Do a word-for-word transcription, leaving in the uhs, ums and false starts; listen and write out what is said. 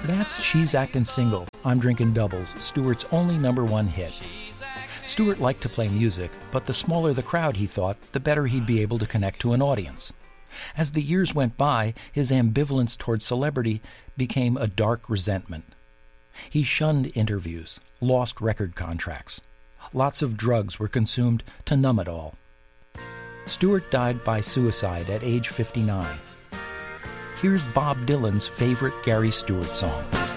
That's She's Actin' Single, I'm Drinking Doubles, Stewart's only number one hit. Stewart liked to play music, but the smaller the crowd, he thought, the better he'd be able to connect to an audience. As the years went by, his ambivalence toward celebrity became a dark resentment. He shunned interviews, lost record contracts. Lots of drugs were consumed to numb it all. Stewart died by suicide at age fifty-nine. Here's Bob Dylan's favorite Gary Stewart song.